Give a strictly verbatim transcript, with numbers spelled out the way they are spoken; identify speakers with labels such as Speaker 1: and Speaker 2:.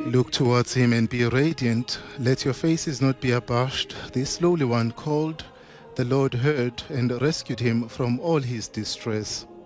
Speaker 1: Look towards him and be radiant. Let your faces not be abashed. This lowly one called, the Lord heard and rescued him from all his distress.